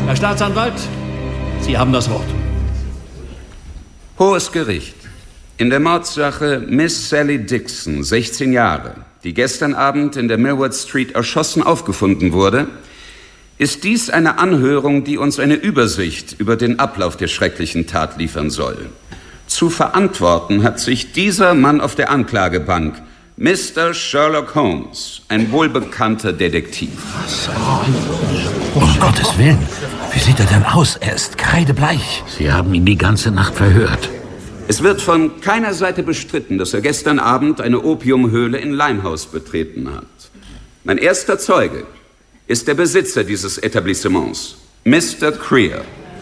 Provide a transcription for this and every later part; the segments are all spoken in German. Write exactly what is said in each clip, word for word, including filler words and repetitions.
Herr Staatsanwalt, Sie haben das Wort. Hohes Gericht. In der Mordsache Miss Sally Dixon, sechzehn Jahre, die gestern Abend in der Millward Street erschossen aufgefunden wurde, ist dies eine Anhörung, die uns eine Übersicht über den Ablauf der schrecklichen Tat liefern soll. Zu verantworten hat sich dieser Mann auf der Anklagebank, Mister Sherlock Holmes, ein wohlbekannter Detektiv. Was? Um Gottes Willen, wie sieht er denn aus? Er ist kreidebleich. Sie haben ihn die ganze Nacht verhört. Es wird von keiner Seite bestritten, dass er gestern Abend eine Opiumhöhle in Limehouse betreten hat. Mein erster Zeuge ist der Besitzer dieses Etablissements, Mister Creer.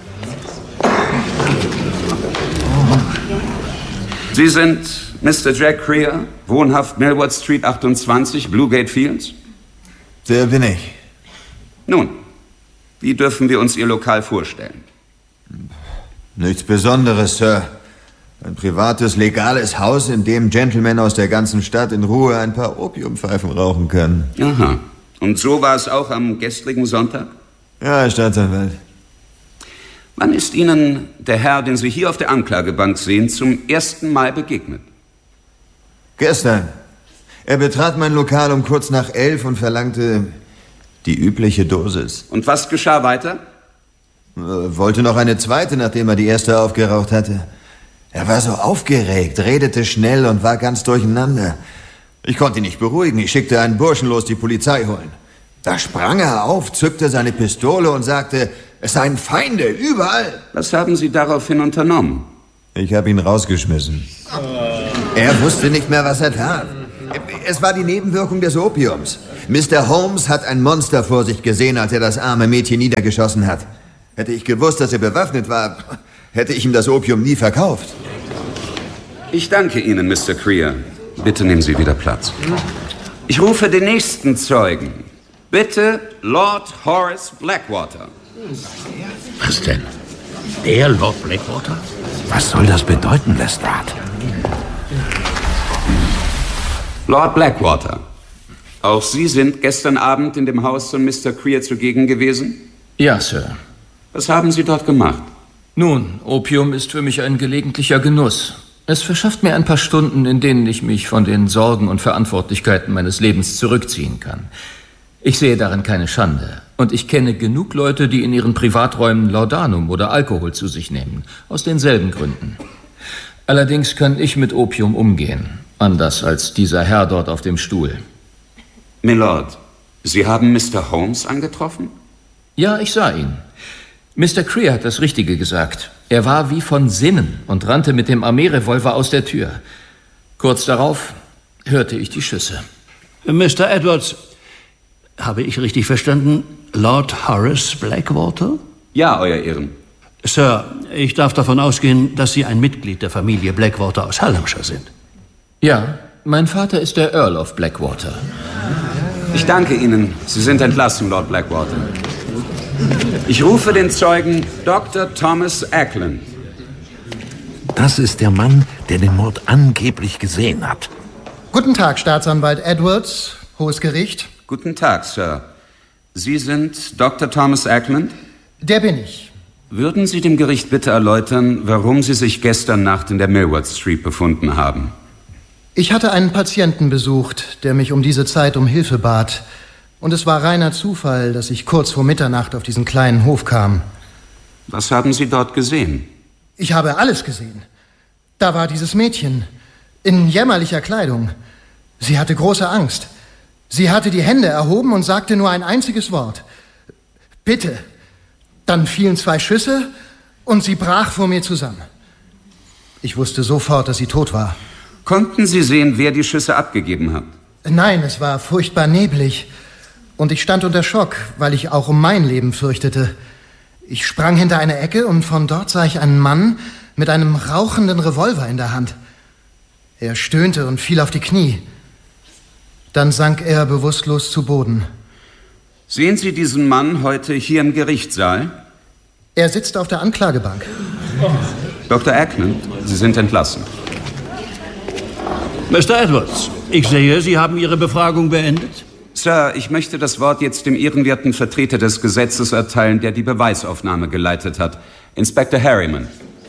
Sie sind Mister Jack Creer, wohnhaft Millward Street achtundzwanzig, Bluegate Fields? Der bin ich. Nun, wie dürfen wir uns Ihr Lokal vorstellen? Nichts Besonderes, Sir. Ein privates, legales Haus, in dem Gentlemen aus der ganzen Stadt in Ruhe ein paar Opiumpfeifen rauchen können. Aha. Und so war es auch am gestrigen Sonntag? Ja, Herr Staatsanwalt. Wann ist Ihnen der Herr, den Sie hier auf der Anklagebank sehen, zum ersten Mal begegnet? Gestern. Er betrat mein Lokal um kurz nach elf und verlangte die übliche Dosis. Und was geschah weiter? Äh, wollte noch eine zweite, nachdem er die erste aufgeraucht hatte. Er war so aufgeregt, redete schnell und war ganz durcheinander. Ich konnte ihn nicht beruhigen. Ich schickte einen Burschen los, die Polizei holen. Da sprang er auf, zückte seine Pistole und sagte, es seien Feinde, überall. Was haben Sie daraufhin unternommen? Ich habe ihn rausgeschmissen. Er wusste nicht mehr, was er tat. Es war die Nebenwirkung des Opiums. Mister Holmes hat ein Monster vor sich gesehen, als er das arme Mädchen niedergeschossen hat. Hätte ich gewusst, dass er bewaffnet war, hätte ich ihm das Opium nie verkauft. Ich danke Ihnen, Mister Creer. Bitte nehmen Sie wieder Platz. Ich rufe den nächsten Zeugen. Bitte, Lord Horace Blackwater. Was denn? Der Lord Blackwater? Was soll das bedeuten, Lestrade? Lord Blackwater, auch Sie sind gestern Abend in dem Haus von Mister Creer zugegen gewesen? Ja, Sir. Was haben Sie dort gemacht? Nun, Opium ist für mich ein gelegentlicher Genuss. Es verschafft mir ein paar Stunden, in denen ich mich von den Sorgen und Verantwortlichkeiten meines Lebens zurückziehen kann. Ich sehe darin keine Schande. Und ich kenne genug Leute, die in ihren Privaträumen Laudanum oder Alkohol zu sich nehmen. Aus denselben Gründen. Allerdings kann ich mit Opium umgehen. Anders als dieser Herr dort auf dem Stuhl. Milord, Sie haben Mister Holmes angetroffen? Ja, ich sah ihn. Mister Creer hat das Richtige gesagt. Er war wie von Sinnen und rannte mit dem Armeerevolver aus der Tür. Kurz darauf hörte ich die Schüsse. Mister Edwards, habe ich richtig verstanden, Lord Horace Blackwater? Ja, Euer Ehren. Sir, ich darf davon ausgehen, dass Sie ein Mitglied der Familie Blackwater aus Hallamshire sind. Ja, mein Vater ist der Earl of Blackwater. Ich danke Ihnen. Sie sind entlassen, Lord Blackwater. Ich rufe den Zeugen Doktor Thomas Ackland. Das ist der Mann, der den Mord angeblich gesehen hat. Guten Tag, Staatsanwalt Edwards, Hohes Gericht. Guten Tag, Sir. Sie sind Doktor Thomas Ackland? Der bin ich. Würden Sie dem Gericht bitte erläutern, warum Sie sich gestern Nacht in der Millward Street befunden haben? Ich hatte einen Patienten besucht, der mich um diese Zeit um Hilfe bat. Und es war reiner Zufall, dass ich kurz vor Mitternacht auf diesen kleinen Hof kam. Was haben Sie dort gesehen? Ich habe alles gesehen. Da war dieses Mädchen, in jämmerlicher Kleidung. Sie hatte große Angst. Sie hatte die Hände erhoben und sagte nur ein einziges Wort. Bitte. Dann fielen zwei Schüsse und sie brach vor mir zusammen. Ich wusste sofort, dass sie tot war. Konnten Sie sehen, wer die Schüsse abgegeben hat? Nein, es war furchtbar neblig. Und ich stand unter Schock, weil ich auch um mein Leben fürchtete. Ich sprang hinter eine Ecke und von dort sah ich einen Mann mit einem rauchenden Revolver in der Hand. Er stöhnte und fiel auf die Knie. Dann sank er bewusstlos zu Boden. Sehen Sie diesen Mann heute hier im Gerichtssaal? Er sitzt auf der Anklagebank. Doktor Ackland, Sie sind entlassen. Mister Edwards, ich sehe, Sie haben Ihre Befragung beendet. Sir, ich möchte das Wort jetzt dem ehrenwerten Vertreter des Gesetzes erteilen, der die Beweisaufnahme geleitet hat. Inspektor Harriman.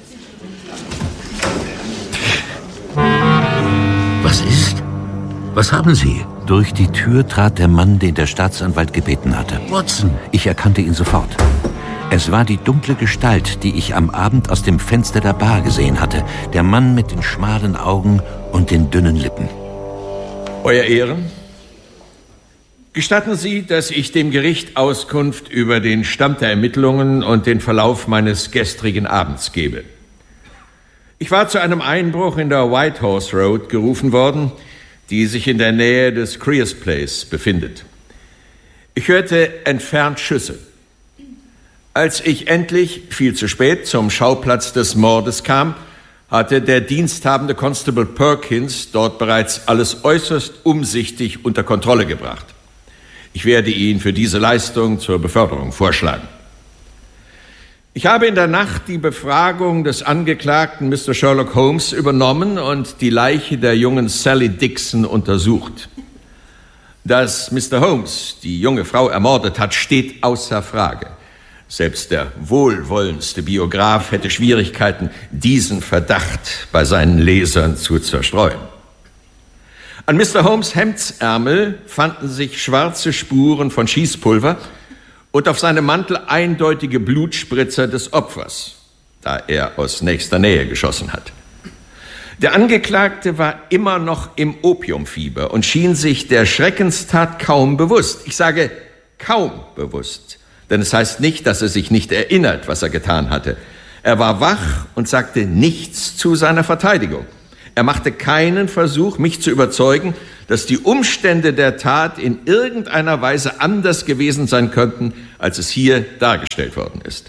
Was ist? Was haben Sie? Durch die Tür trat der Mann, den der Staatsanwalt gebeten hatte. Watson! Ich erkannte ihn sofort. Es war die dunkle Gestalt, die ich am Abend aus dem Fenster der Bar gesehen hatte. Der Mann mit den schmalen Augen und den dünnen Lippen. Euer Ehren, gestatten Sie, dass ich dem Gericht Auskunft über den Stand der Ermittlungen und den Verlauf meines gestrigen Abends gebe. Ich war zu einem Einbruch in der Whitehorse Road gerufen worden, die sich in der Nähe des Creers Place befindet. Ich hörte entfernt Schüsse. Als ich endlich, viel zu spät, zum Schauplatz des Mordes kam, hatte der diensthabende Constable Perkins dort bereits alles äußerst umsichtig unter Kontrolle gebracht. Ich werde ihn für diese Leistung zur Beförderung vorschlagen. Ich habe in der Nacht die Befragung des Angeklagten Mister Sherlock Holmes übernommen und die Leiche der jungen Sally Dixon untersucht. Dass Mister Holmes die junge Frau ermordet hat, steht außer Frage. Selbst der wohlwollendste Biograf hätte Schwierigkeiten, diesen Verdacht bei seinen Lesern zu zerstreuen. An Mister Holmes' Hemdsärmel fanden sich schwarze Spuren von Schießpulver und auf seinem Mantel eindeutige Blutspritzer des Opfers, da er aus nächster Nähe geschossen hat. Der Angeklagte war immer noch im Opiumfieber und schien sich der Schreckenstat kaum bewusst. Ich sage kaum bewusst, denn es heißt nicht, dass er sich nicht erinnert, was er getan hatte. Er war wach und sagte nichts zu seiner Verteidigung. Er machte keinen Versuch, mich zu überzeugen, dass die Umstände der Tat in irgendeiner Weise anders gewesen sein könnten, als es hier dargestellt worden ist.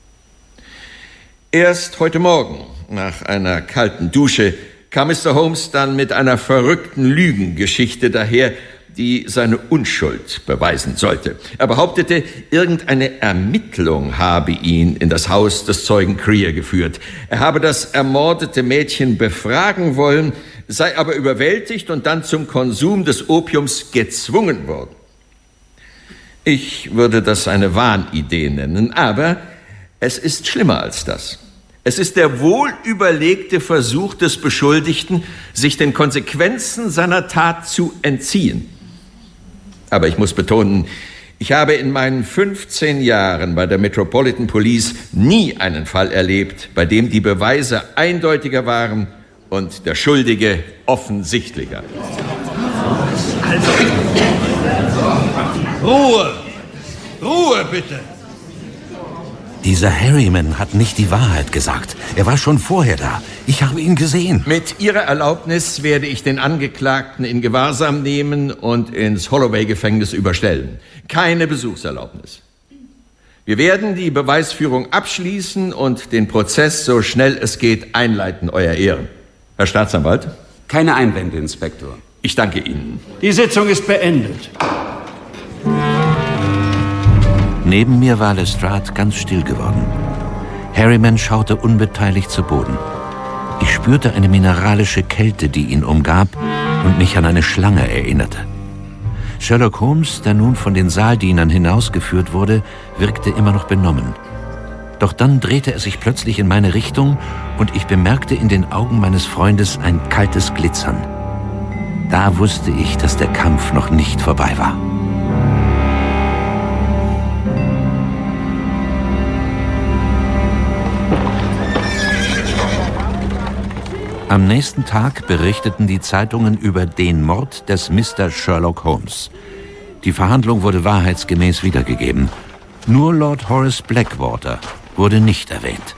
Erst heute Morgen, nach einer kalten Dusche, kam Mister Holmes dann mit einer verrückten Lügengeschichte daher, die seine Unschuld beweisen sollte. Er behauptete, irgendeine Ermittlung habe ihn in das Haus des Zeugen Creer geführt. Er habe das ermordete Mädchen befragen wollen, sei aber überwältigt und dann zum Konsum des Opiums gezwungen worden. Ich würde das eine Wahnidee nennen, aber es ist schlimmer als das. Es ist der wohlüberlegte Versuch des Beschuldigten, sich den Konsequenzen seiner Tat zu entziehen. Aber ich muss betonen, ich habe in meinen fünfzehn Jahren bei der Metropolitan Police nie einen Fall erlebt, bei dem die Beweise eindeutiger waren und der Schuldige offensichtlicher. Also, Ruhe! Ruhe, bitte! Dieser Harriman hat nicht die Wahrheit gesagt. Er war schon vorher da. Ich habe ihn gesehen. Mit Ihrer Erlaubnis werde ich den Angeklagten in Gewahrsam nehmen und ins Holloway-Gefängnis überstellen. Keine Besuchserlaubnis. Wir werden die Beweisführung abschließen und den Prozess so schnell es geht einleiten, Euer Ehren. Herr Staatsanwalt? Keine Einwände, Inspektor. Ich danke Ihnen. Die Sitzung ist beendet. Neben mir war Lestrade ganz still geworden. Harriman schaute unbeteiligt zu Boden. Ich spürte eine mineralische Kälte, die ihn umgab und mich an eine Schlange erinnerte. Sherlock Holmes, der nun von den Saaldienern hinausgeführt wurde, wirkte immer noch benommen. Doch dann drehte er sich plötzlich in meine Richtung und ich bemerkte in den Augen meines Freundes ein kaltes Glitzern. Da wusste ich, dass der Kampf noch nicht vorbei war. Am nächsten Tag berichteten die Zeitungen über den Mord des Mister Sherlock Holmes. Die Verhandlung wurde wahrheitsgemäß wiedergegeben. Nur Lord Horace Blackwater wurde nicht erwähnt.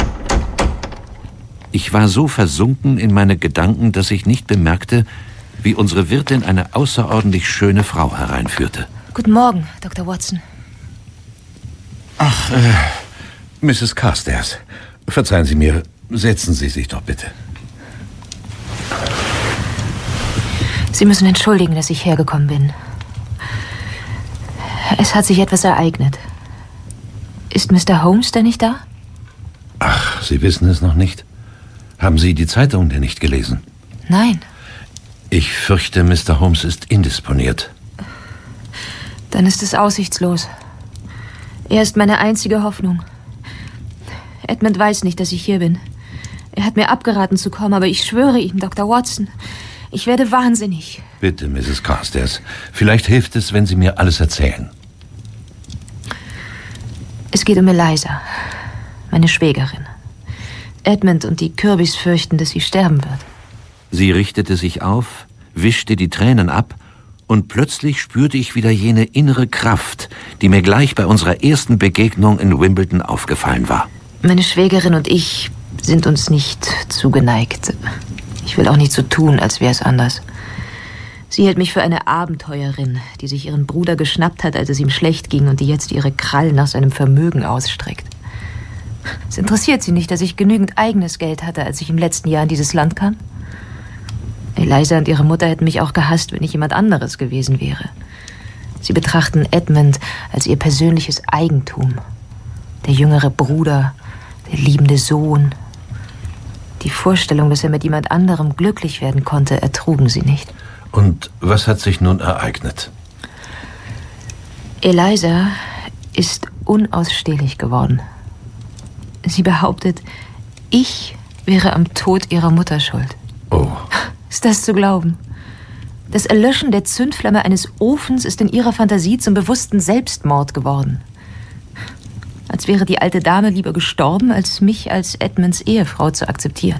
Ich war so versunken in meine Gedanken, dass ich nicht bemerkte, wie unsere Wirtin eine außerordentlich schöne Frau hereinführte. Guten Morgen, Doktor Watson. Ach, äh, Misses Carstairs, verzeihen Sie mir, setzen Sie sich doch bitte. Sie müssen entschuldigen, dass ich hergekommen bin. Es hat sich etwas ereignet. Ist Mister Holmes denn nicht da? Ach, Sie wissen es noch nicht? Haben Sie die Zeitung denn nicht gelesen? Nein. Ich fürchte, Mister Holmes ist indisponiert. Dann ist es aussichtslos. Er ist meine einzige Hoffnung. Edmund weiß nicht, dass ich hier bin. Er hat mir abgeraten zu kommen, aber ich schwöre ihm, Doktor Watson, ich werde wahnsinnig. Bitte, Misses Carstairs. Vielleicht hilft es, wenn Sie mir alles erzählen. Es geht um Eliza, meine Schwägerin. Edmund und die Kirbys fürchten, dass sie sterben wird. Sie richtete sich auf, wischte die Tränen ab, und plötzlich spürte ich wieder jene innere Kraft, die mir gleich bei unserer ersten Begegnung in Wimbledon aufgefallen war. Meine Schwägerin und ich sind uns nicht zugeneigt. Ich will auch nicht so tun, als wäre es anders. Sie hält mich für eine Abenteuerin, die sich ihren Bruder geschnappt hat, als es ihm schlecht ging und die jetzt ihre Krallen nach seinem Vermögen ausstreckt. Es interessiert sie nicht, dass ich genügend eigenes Geld hatte, als ich im letzten Jahr in dieses Land kam. Eliza und ihre Mutter hätten mich auch gehasst, wenn ich jemand anderes gewesen wäre. Sie betrachten Edmund als ihr persönliches Eigentum. Der jüngere Bruder, der liebende Sohn. Die Vorstellung, dass er mit jemand anderem glücklich werden konnte, ertrugen sie nicht. Und was hat sich nun ereignet? Eliza ist unausstehlich geworden. Sie behauptet, ich wäre am Tod ihrer Mutter schuld. Oh. Ist das zu glauben? Das Erlöschen der Zündflamme eines Ofens ist in ihrer Fantasie zum bewussten Selbstmord geworden. Als wäre die alte Dame lieber gestorben, als mich als Edmunds Ehefrau zu akzeptieren.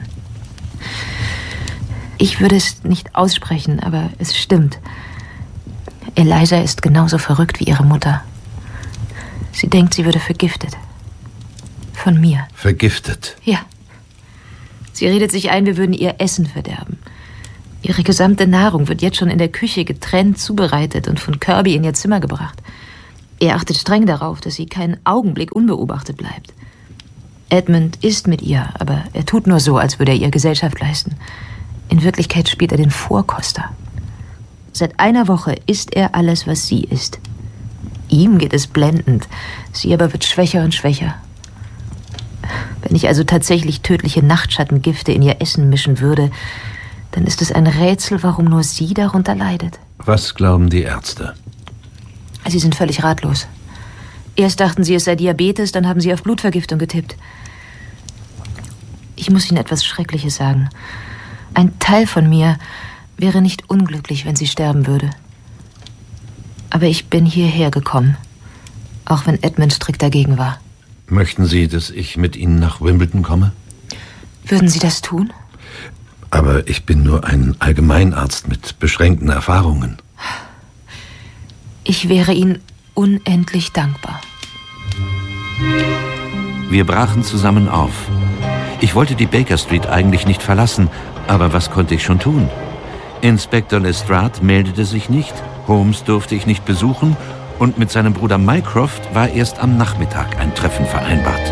Ich würde es nicht aussprechen, aber es stimmt. Eliza ist genauso verrückt wie ihre Mutter. Sie denkt, sie würde vergiftet. Von mir. Vergiftet? Ja. Sie redet sich ein, wir würden ihr Essen verderben. Ihre gesamte Nahrung wird jetzt schon in der Küche getrennt zubereitet und von Kirby in ihr Zimmer gebracht. Er achtet streng darauf, dass sie keinen Augenblick unbeobachtet bleibt. Edmund isst mit ihr, aber er tut nur so, als würde er ihr Gesellschaft leisten. In Wirklichkeit spielt er den Vorkoster. Seit einer Woche isst er alles, was sie isst. Ihm geht es blendend, sie aber wird schwächer und schwächer. Wenn ich also tatsächlich tödliche Nachtschattengifte in ihr Essen mischen würde, dann ist es ein Rätsel, warum nur sie darunter leidet. Was glauben die Ärzte? Sie sind völlig ratlos. Erst dachten sie, es sei Diabetes, dann haben sie auf Blutvergiftung getippt. Ich muss Ihnen etwas Schreckliches sagen. Ein Teil von mir wäre nicht unglücklich, wenn sie sterben würde. Aber ich bin hierher gekommen, auch wenn Edmund strikt dagegen war. Möchten Sie, dass ich mit Ihnen nach Wimbledon komme? Würden Sie das tun? Aber ich bin nur ein Allgemeinarzt mit beschränkten Erfahrungen. Ich wäre Ihnen unendlich dankbar. Wir brachen zusammen auf. Ich wollte die Baker Street eigentlich nicht verlassen, aber was konnte ich schon tun? Inspektor Lestrade meldete sich nicht, Holmes durfte ich nicht besuchen und mit seinem Bruder Mycroft war erst am Nachmittag ein Treffen vereinbart.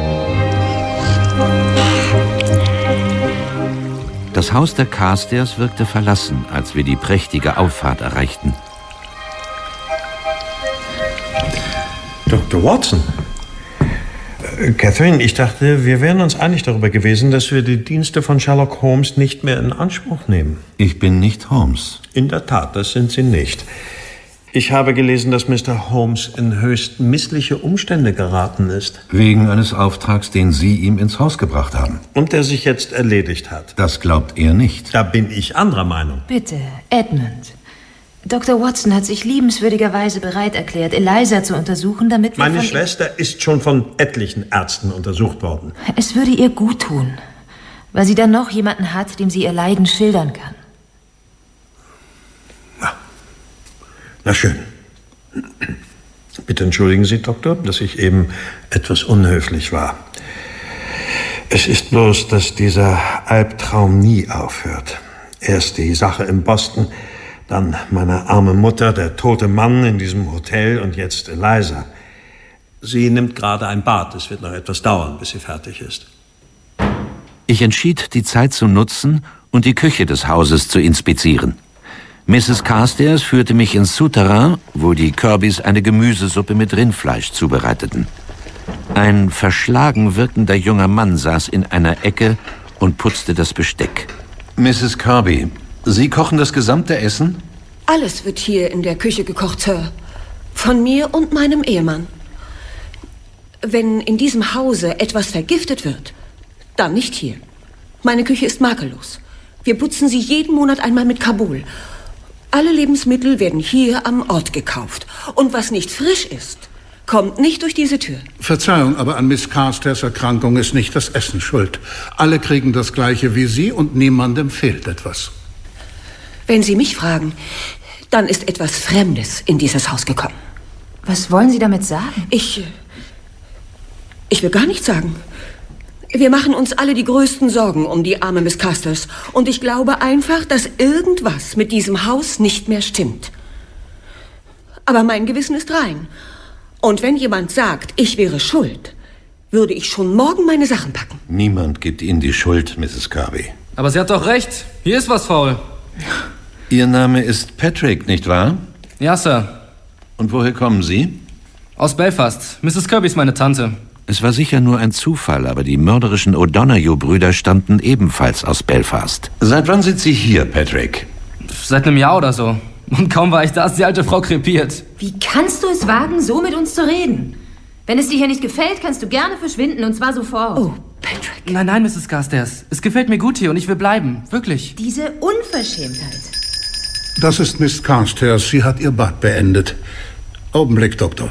Das Haus der Carstairs wirkte verlassen, als wir die prächtige Auffahrt erreichten. Doktor Watson. Äh, Catherine, ich dachte, wir wären uns einig darüber gewesen, dass wir die Dienste von Sherlock Holmes nicht mehr in Anspruch nehmen. Ich bin nicht Holmes. In der Tat, das sind Sie nicht. Ich habe gelesen, dass Mister Holmes in höchst missliche Umstände geraten ist. Wegen eines Auftrags, den Sie ihm ins Haus gebracht haben. Und der sich jetzt erledigt hat. Das glaubt er nicht. Da bin ich anderer Meinung. Bitte, Edmund. Doktor Watson hat sich liebenswürdigerweise bereit erklärt, Eliza zu untersuchen, damit wir Meine von Schwester ist schon von etlichen Ärzten untersucht worden. Es würde ihr gut tun, weil sie dann noch jemanden hat, dem sie ihr Leiden schildern kann. Na, na schön. Bitte entschuldigen Sie, Doktor, dass ich eben etwas unhöflich war. Es ist bloß, dass dieser Albtraum nie aufhört. Erst die Sache in Boston, dann meine arme Mutter, der tote Mann in diesem Hotel und jetzt Eliza. Sie nimmt gerade ein Bad. Es wird noch etwas dauern, bis sie fertig ist. Ich entschied, die Zeit zu nutzen und die Küche des Hauses zu inspizieren. Misses Carstairs führte mich ins Souterrain, wo die Kirbys eine Gemüsesuppe mit Rindfleisch zubereiteten. Ein verschlagen wirkender junger Mann saß in einer Ecke und putzte das Besteck. Misses Kirby, Sie kochen das gesamte Essen? Alles wird hier in der Küche gekocht, Sir. Von mir und meinem Ehemann. Wenn in diesem Hause etwas vergiftet wird, dann nicht hier. Meine Küche ist makellos. Wir putzen sie jeden Monat einmal mit Kabul. Alle Lebensmittel werden hier am Ort gekauft. Und was nicht frisch ist, kommt nicht durch diese Tür. Verzeihung, aber an Miss Carstairs Erkrankung ist nicht das Essen schuld. Alle kriegen das Gleiche wie Sie und niemandem fehlt etwas. Wenn Sie mich fragen, dann ist etwas Fremdes in dieses Haus gekommen. Was wollen Sie damit sagen? Ich... Ich will gar nichts sagen. Wir machen uns alle die größten Sorgen um die arme Miss Carstairs. Und ich glaube einfach, dass irgendwas mit diesem Haus nicht mehr stimmt. Aber mein Gewissen ist rein. Und wenn jemand sagt, ich wäre schuld, würde ich schon morgen meine Sachen packen. Niemand gibt Ihnen die Schuld, Misses Kirby. Aber sie hat doch recht. Hier ist was faul. Ihr Name ist Patrick, nicht wahr? Ja, Sir. Und woher kommen Sie? Aus Belfast. Misses Kirby ist meine Tante. Es war sicher nur ein Zufall, aber die mörderischen O'Donoghue-Brüder stammten ebenfalls aus Belfast. Seit wann sind Sie hier, Patrick? Seit einem Jahr oder so. Und kaum war ich da, ist die alte Frau krepiert. Wie kannst du es wagen, so mit uns zu reden? Wenn es dir hier nicht gefällt, kannst du gerne verschwinden, und zwar sofort. Oh, Patrick. Nein, nein, Misses Carstairs. Es gefällt mir gut hier und ich will bleiben. Wirklich. Diese Unverschämtheit. Das ist Miss Carstairs. Sie hat ihr Bad beendet. Augenblick, Doktor.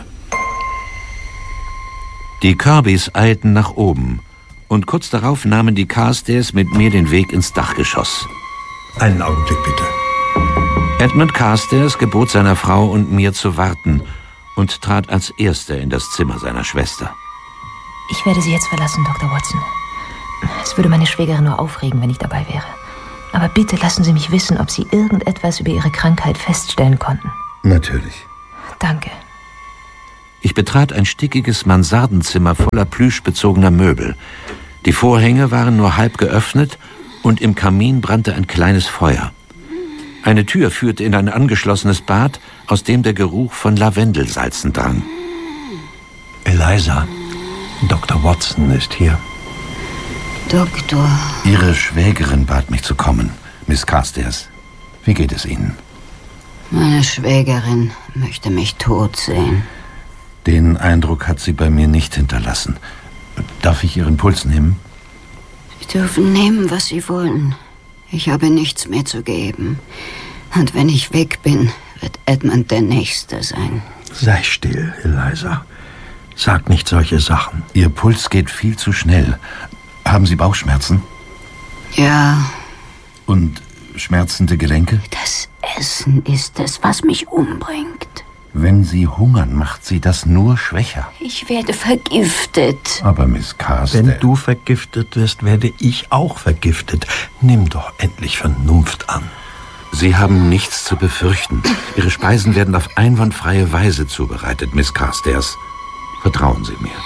Die Kirbys eilten nach oben. Und kurz darauf nahmen die Carstairs mit mir den Weg ins Dachgeschoss. Einen Augenblick, bitte. Edmund Carstairs gebot seiner Frau und mir zu warten und trat als Erster in das Zimmer seiner Schwester. Ich werde Sie jetzt verlassen, Doktor Watson. Es würde meine Schwägerin nur aufregen, wenn ich dabei wäre. Aber bitte lassen Sie mich wissen, ob Sie irgendetwas über Ihre Krankheit feststellen konnten. Natürlich. Danke. Ich betrat ein stickiges Mansardenzimmer voller plüschbezogener Möbel. Die Vorhänge waren nur halb geöffnet und im Kamin brannte ein kleines Feuer. Eine Tür führte in ein angeschlossenes Bad, aus dem der Geruch von Lavendelsalzen drang. Eliza, Doktor Watson ist hier. Doktor. Ihre Schwägerin bat mich zu kommen, Miss Carstairs. Wie geht es Ihnen? Meine Schwägerin möchte mich tot sehen. Den Eindruck hat sie bei mir nicht hinterlassen. Darf ich Ihren Puls nehmen? Sie dürfen nehmen, was Sie wollen. Ich habe nichts mehr zu geben. Und wenn ich weg bin, wird Edmund der Nächste sein. Sei still, Eliza. Sag nicht solche Sachen. Ihr Puls geht viel zu schnell. Haben Sie Bauchschmerzen? Ja. Und schmerzende Gelenke? Das Essen ist es, was mich umbringt. Wenn Sie hungern, macht Sie das nur schwächer. Ich werde vergiftet. Aber Miss Carstairs... Wenn du vergiftet wirst, werde ich auch vergiftet. Nimm doch endlich Vernunft an. Sie haben nichts zu befürchten. Ihre Speisen werden auf einwandfreie Weise zubereitet, Miss Carstairs. Vertrauen Sie mir.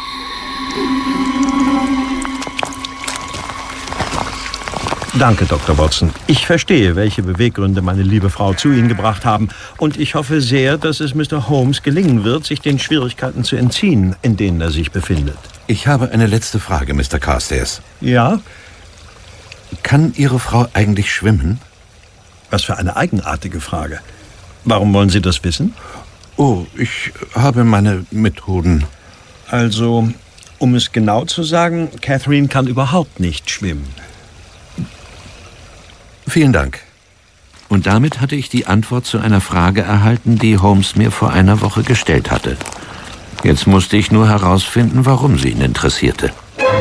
Danke, Doktor Watson. Ich verstehe, welche Beweggründe meine liebe Frau zu Ihnen gebracht haben. Und ich hoffe sehr, dass es Mister Holmes gelingen wird, sich den Schwierigkeiten zu entziehen, in denen er sich befindet. Ich habe eine letzte Frage, Mister Carstairs. Ja? Kann Ihre Frau eigentlich schwimmen? Was für eine eigenartige Frage. Warum wollen Sie das wissen? Oh, ich habe meine Methoden. Also, um es genau zu sagen, Catherine kann überhaupt nicht schwimmen. Vielen Dank. Und damit hatte ich die Antwort zu einer Frage erhalten, die Holmes mir vor einer Woche gestellt hatte. Jetzt musste ich nur herausfinden, warum sie ihn interessierte.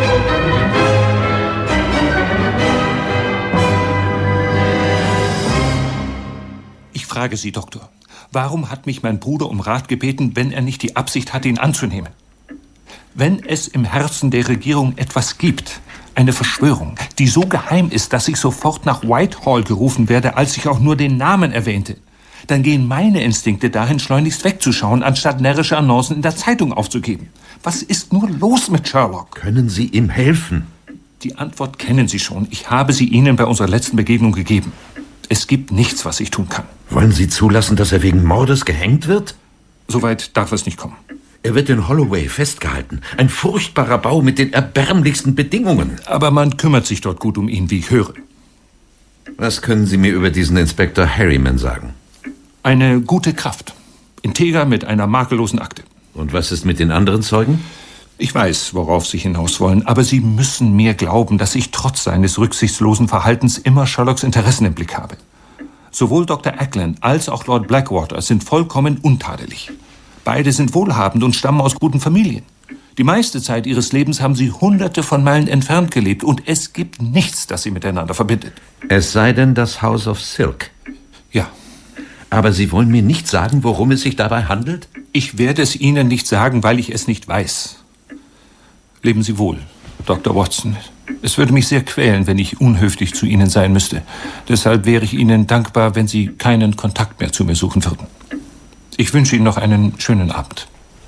Ich frage Sie, Doktor, warum hat mich mein Bruder um Rat gebeten, wenn er nicht die Absicht hatte, ihn anzunehmen? Wenn es im Herzen der Regierung etwas gibt, eine Verschwörung, die so geheim ist, dass ich sofort nach Whitehall gerufen werde, als ich auch nur den Namen erwähnte, dann gehen meine Instinkte dahin, schleunigst wegzuschauen, anstatt närrische Annoncen in der Zeitung aufzugeben. Was ist nur los mit Sherlock? Können Sie ihm helfen? Die Antwort kennen Sie schon. Ich habe sie Ihnen bei unserer letzten Begegnung gegeben. Es gibt nichts, was ich tun kann. Wollen Sie zulassen, dass er wegen Mordes gehängt wird? Soweit darf es nicht kommen. Er wird in Holloway festgehalten. Ein furchtbarer Bau mit den erbärmlichsten Bedingungen. Aber man kümmert sich dort gut um ihn, wie ich höre. Was können Sie mir über diesen Inspektor Harriman sagen? Eine gute Kraft. Integer mit einer makellosen Akte. Und was ist mit den anderen Zeugen? Ich weiß, worauf Sie hinaus wollen, aber Sie müssen mir glauben, dass ich trotz seines rücksichtslosen Verhaltens immer Sherlocks Interessen im Blick habe. Sowohl Doktor Ackland als auch Lord Blackwater sind vollkommen untadelig. Beide sind wohlhabend und stammen aus guten Familien. Die meiste Zeit ihres Lebens haben sie hunderte von Meilen entfernt gelebt und es gibt nichts, das sie miteinander verbindet. Es sei denn das House of Silk. Ja. Aber Sie wollen mir nicht sagen, worum es sich dabei handelt? Ich werde es Ihnen nicht sagen, weil ich es nicht weiß. Leben Sie wohl, Doktor Watson. Es würde mich sehr quälen, wenn ich unhöflich zu Ihnen sein müsste. Deshalb wäre ich Ihnen dankbar, wenn Sie keinen Kontakt mehr zu mir suchen würden. Ich wünsche Ihnen noch einen schönen Abend.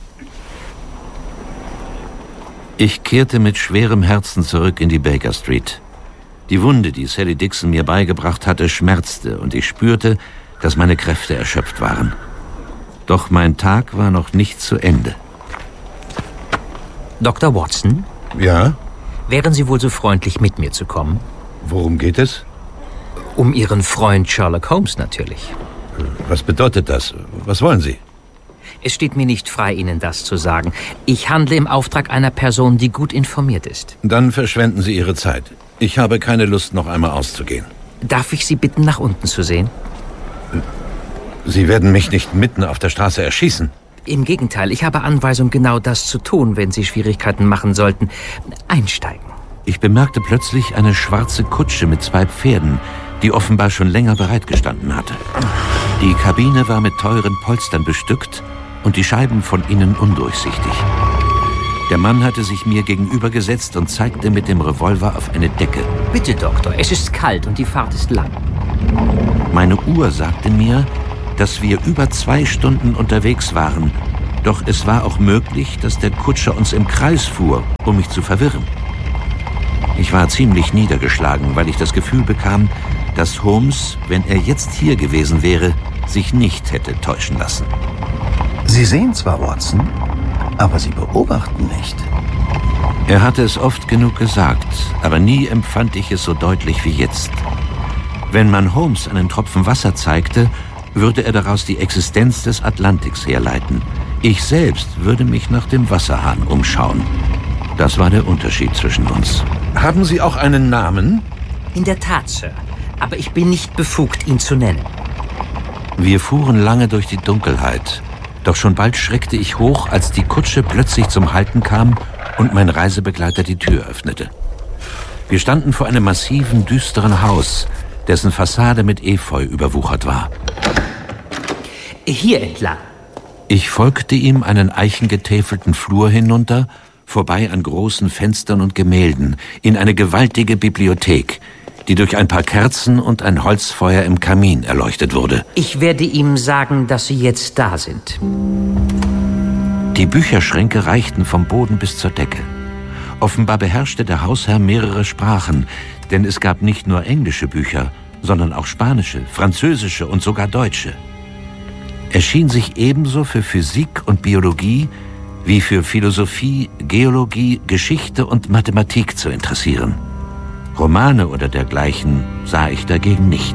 Ich kehrte mit schwerem Herzen zurück in die Baker Street. Die Wunde, die Sally Dixon mir beigebracht hatte, schmerzte und ich spürte, dass meine Kräfte erschöpft waren. Doch mein Tag war noch nicht zu Ende. Doktor Watson? Ja? Wären Sie wohl so freundlich, mit mir zu kommen? Worum geht es? Um Ihren Freund Sherlock Holmes natürlich. Was bedeutet das? Was wollen Sie? Es steht mir nicht frei, Ihnen das zu sagen. Ich handle im Auftrag einer Person, die gut informiert ist. Dann verschwenden Sie Ihre Zeit. Ich habe keine Lust, noch einmal auszugehen. Darf ich Sie bitten, nach unten zu sehen? Sie werden mich nicht mitten auf der Straße erschießen. Im Gegenteil, ich habe Anweisung, genau das zu tun, wenn Sie Schwierigkeiten machen sollten. Einsteigen. Ich bemerkte plötzlich eine schwarze Kutsche mit zwei Pferden, die offenbar schon länger bereitgestanden hatte. Die Kabine war mit teuren Polstern bestückt und die Scheiben von innen undurchsichtig. Der Mann hatte sich mir gegenübergesetzt und zeigte mit dem Revolver auf eine Decke. Bitte, Doktor, es ist kalt und die Fahrt ist lang. Meine Uhr sagte mir, dass wir über zwei Stunden unterwegs waren. Doch es war auch möglich, dass der Kutscher uns im Kreis fuhr, um mich zu verwirren. Ich war ziemlich niedergeschlagen, weil ich das Gefühl bekam, dass Holmes, wenn er jetzt hier gewesen wäre, sich nicht hätte täuschen lassen. Sie sehen zwar Watson, aber Sie beobachten nicht. Er hatte es oft genug gesagt, aber nie empfand ich es so deutlich wie jetzt. Wenn man Holmes einen Tropfen Wasser zeigte, würde er daraus die Existenz des Atlantiks herleiten. Ich selbst würde mich nach dem Wasserhahn umschauen. Das war der Unterschied zwischen uns. Haben Sie auch einen Namen? In der Tat, Sir. Aber ich bin nicht befugt, ihn zu nennen. Wir fuhren lange durch die Dunkelheit. Doch schon bald schreckte ich hoch, als die Kutsche plötzlich zum Halten kam und mein Reisebegleiter die Tür öffnete. Wir standen vor einem massiven, düsteren Haus, dessen Fassade mit Efeu überwuchert war. Hier entlang. Ich folgte ihm einen eichengetäfelten Flur hinunter, vorbei an großen Fenstern und Gemälden, in eine gewaltige Bibliothek, die durch ein paar Kerzen und ein Holzfeuer im Kamin erleuchtet wurde. Ich werde ihm sagen, dass Sie jetzt da sind. Die Bücherschränke reichten vom Boden bis zur Decke. Offenbar beherrschte der Hausherr mehrere Sprachen, denn es gab nicht nur englische Bücher, sondern auch spanische, französische und sogar deutsche. Er schien sich ebenso für Physik und Biologie wie für Philosophie, Geologie, Geschichte und Mathematik zu interessieren. Romane oder dergleichen sah ich dagegen nicht.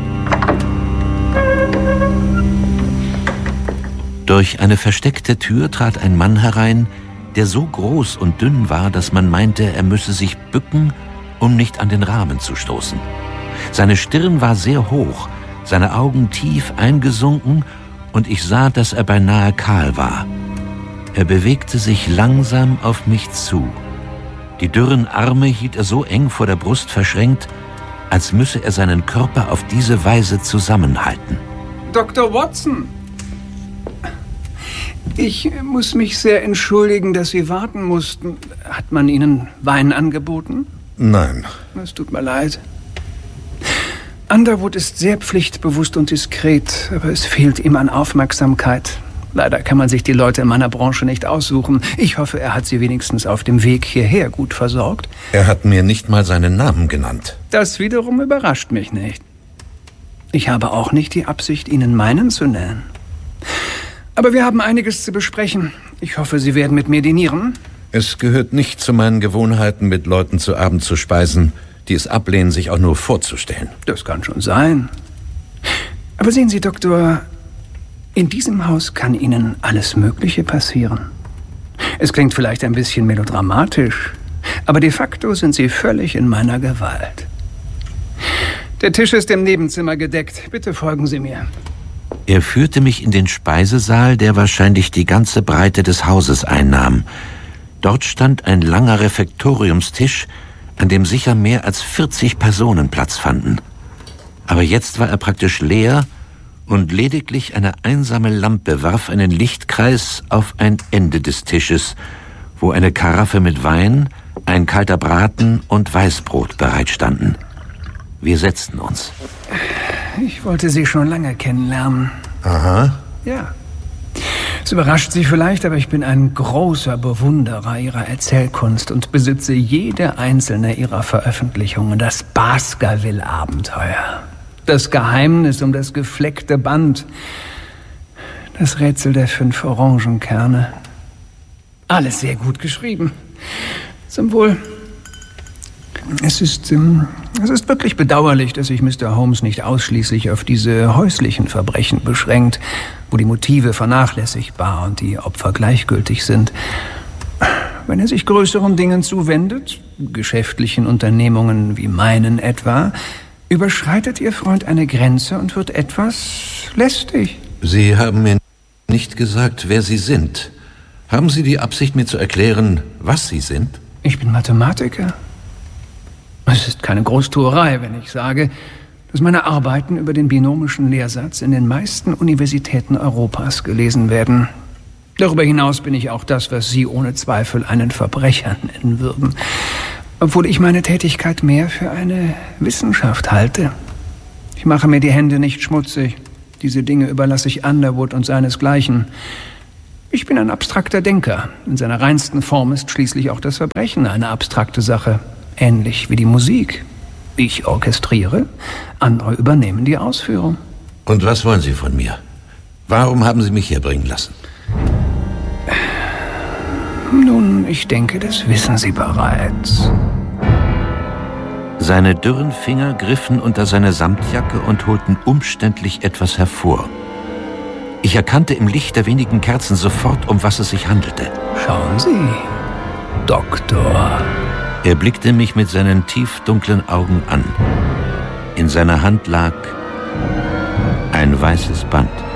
Durch eine versteckte Tür trat ein Mann herein, der so groß und dünn war, dass man meinte, er müsse sich bücken, um nicht an den Rahmen zu stoßen. Seine Stirn war sehr hoch, seine Augen tief eingesunken und ich sah, dass er beinahe kahl war. Er bewegte sich langsam auf mich zu. Die dürren Arme hielt er so eng vor der Brust verschränkt, als müsse er seinen Körper auf diese Weise zusammenhalten. Doktor Watson! Ich muss mich sehr entschuldigen, dass Sie warten mussten. Hat man Ihnen Wein angeboten? Nein. Es tut mir leid. Underwood ist sehr pflichtbewusst und diskret, aber es fehlt ihm an Aufmerksamkeit. Leider kann man sich die Leute in meiner Branche nicht aussuchen. Ich hoffe, er hat sie wenigstens auf dem Weg hierher gut versorgt. Er hat mir nicht mal seinen Namen genannt. Das wiederum überrascht mich nicht. Ich habe auch nicht die Absicht, Ihnen meinen zu nennen. Aber wir haben einiges zu besprechen. Ich hoffe, Sie werden mit mir dinieren. Es gehört nicht zu meinen Gewohnheiten, mit Leuten zu Abend zu speisen, die es ablehnen, sich auch nur vorzustellen. Das kann schon sein. Aber sehen Sie, Doktor, In diesem Haus kann Ihnen alles Mögliche passieren. Es klingt vielleicht ein bisschen melodramatisch, aber de facto sind Sie völlig in meiner Gewalt. Der Tisch ist im Nebenzimmer gedeckt. Bitte folgen Sie mir. Er führte mich in den Speisesaal, der wahrscheinlich die ganze Breite des Hauses einnahm. Dort stand ein langer Refektoriumstisch, an dem sicher mehr als vierzig Personen Platz fanden. Aber jetzt war er praktisch leer und lediglich eine einsame Lampe warf einen Lichtkreis auf ein Ende des Tisches, wo eine Karaffe mit Wein, ein kalter Braten und Weißbrot bereitstanden. Wir setzten uns. Ich wollte Sie schon lange kennenlernen. Aha. Ja. Es überrascht Sie vielleicht, aber ich bin ein großer Bewunderer Ihrer Erzählkunst und besitze jede einzelne Ihrer Veröffentlichungen. Das Baskerville-Abenteuer, das Geheimnis um das gefleckte Band, das Rätsel der fünf Orangenkerne. Alles sehr gut geschrieben. Zum Wohl. Es ist, ähm, es ist wirklich bedauerlich, dass sich Mister Holmes nicht ausschließlich auf diese häuslichen Verbrechen beschränkt, wo die Motive vernachlässigbar und die Opfer gleichgültig sind. Wenn er sich größeren Dingen zuwendet, geschäftlichen Unternehmungen wie meinen etwa, überschreitet Ihr Freund eine Grenze und wird etwas lästig. Sie haben mir nicht gesagt, wer Sie sind. Haben Sie die Absicht, mir zu erklären, was Sie sind? Ich bin Mathematiker. Es ist keine Großtuerei, wenn ich sage, dass meine Arbeiten über den binomischen Lehrsatz in den meisten Universitäten Europas gelesen werden. Darüber hinaus bin ich auch das, was Sie ohne Zweifel einen Verbrecher nennen würden, obwohl ich meine Tätigkeit mehr für eine Wissenschaft halte. Ich mache mir die Hände nicht schmutzig. Diese Dinge überlasse ich Underwood und seinesgleichen. Ich bin ein abstrakter Denker. In seiner reinsten Form ist schließlich auch das Verbrechen eine abstrakte Sache. Ähnlich wie die Musik. Ich orchestriere, andere übernehmen die Ausführung. Und was wollen Sie von mir? Warum haben Sie mich herbringen lassen? Nun, ich denke, das wissen Sie bereits. Seine dürren Finger griffen unter seine Samtjacke und holten umständlich etwas hervor. Ich erkannte im Licht der wenigen Kerzen sofort, um was es sich handelte. Schauen Sie, Doktor. Er blickte mich mit seinen tiefdunklen Augen an. In seiner Hand lag ein weißes Band.